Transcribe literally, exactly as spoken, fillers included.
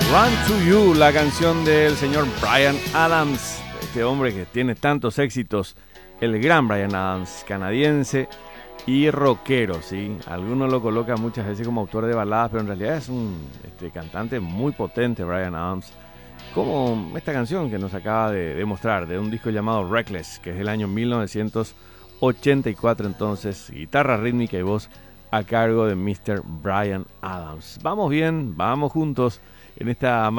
Run to You, la canción del señor Bryan Adams, este hombre que tiene tantos éxitos, el gran Bryan Adams, canadiense y rockero, ¿sí? Algunos lo colocan muchas veces como autor de baladas, pero en realidad es un este, cantante muy potente, Bryan Adams, como esta canción que nos acaba de demostrar, de un disco llamado Reckless, que es del año mil novecientos ochenta y cuatro, entonces, guitarra rítmica y voz a cargo de mister Bryan Adams. Vamos bien, vamos juntos en esta